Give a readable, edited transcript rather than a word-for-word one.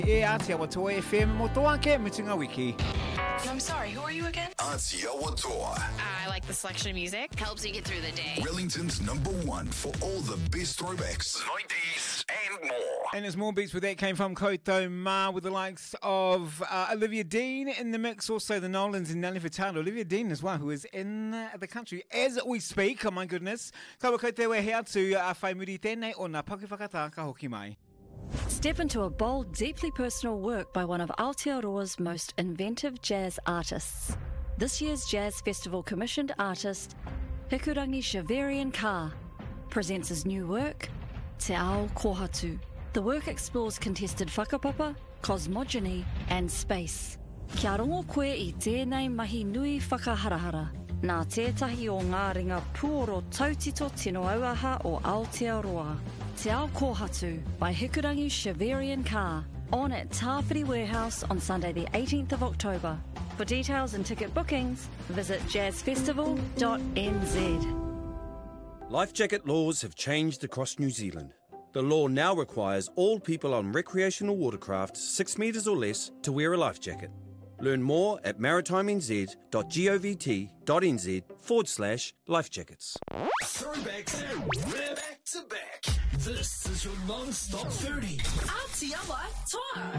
E Aotearoa Toa FM mo tō ake mitunga wiki. I'm sorry, who are you again? Aotearoa Toa. I like the selection of music. Helps you get through the day. Wellington's #1 for all the best throwbacks, 90s and more. And as more beats with that came from Koutou Ma with the likes of Olivia Dean in the mix, also the Nolans and Nelly Furtado. Olivia Dean as well, who is in the country as we speak. Oh my goodness. Kaua koutou we're here to whai muri tēnei o nā pakiwhakatā ka hoki mai. Step into a bold, deeply personal work by one of Aotearoa's most inventive jazz artists. This year's Jazz Festival commissioned artist, Hikurangi Shavarian Ka, presents his new work, Te Ao Kohatu. The work explores contested whakapapa, cosmogony and space. Kia rongo koe I tēnei mahi nui whakaharahara, nā tētahi o ngā ringa puoro tautito tino auaha o Aotearoa. Te Ao Kohatu by Hikurangi Shavarian Ka, on at Tāwhiri Warehouse on Sunday the 18th of October. For details and ticket bookings, visit jazzfestival.nz. Life jacket laws have changed across New Zealand. The law now requires all people on recreational watercraft 6 metres or less to wear a life jacket. Learn more at maritimenz.govt.nz/lifejackets. Throwbacks, back to back. This is your non-stop 30. Aotearoa Toa.